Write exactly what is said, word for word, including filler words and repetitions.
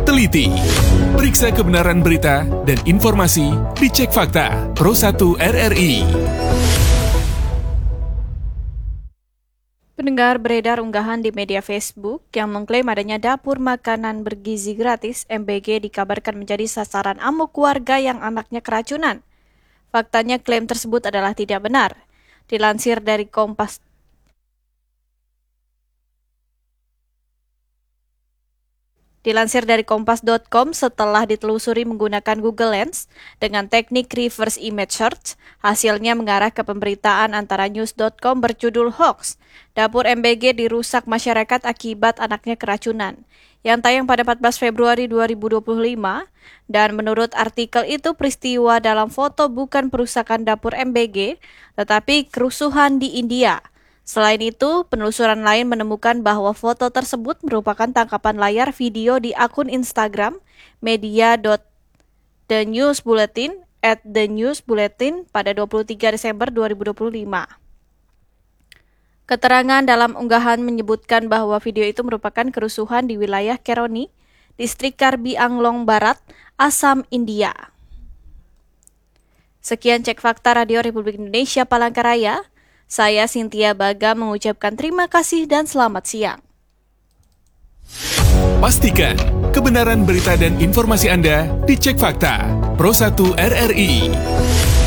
teliti. Periksa kebenaran berita dan informasi di Cek Fakta Pro satu R R I. Pendengar, beredar unggahan di media Facebook yang mengklaim adanya dapur makanan bergizi gratis M B G dikabarkan menjadi sasaran amuk warga yang anaknya keracunan. Faktanya klaim tersebut adalah tidak benar. Dilansir dari Kompas Dilansir dari kompas dot com, setelah ditelusuri menggunakan Google Lens dengan teknik reverse image search, hasilnya mengarah ke pemberitaan antara news dot com berjudul Hoax, dapur M B G dirusak masyarakat akibat anaknya keracunan, yang tayang pada empat belas Februari dua ribu dua puluh lima, dan menurut artikel itu peristiwa dalam foto bukan perusakan dapur M B G, tetapi kerusuhan di India. Selain itu, penelusuran lain menemukan bahwa foto tersebut merupakan tangkapan layar video di akun Instagram media dot the news bulletin at the news bulletin pada dua puluh tiga Desember dua ribu dua puluh lima. Keterangan dalam unggahan menyebutkan bahwa video itu merupakan kerusuhan di wilayah Keroni, distrik Karbi Anglong Barat, Assam, India. Sekian Cek Fakta Radio Republik Indonesia Palangkaraya. Saya Cynthia Baga mengucapkan terima kasih dan selamat siang. Pastikan kebenaran berita dan informasi Anda di Cek Fakta Pro satu R R I.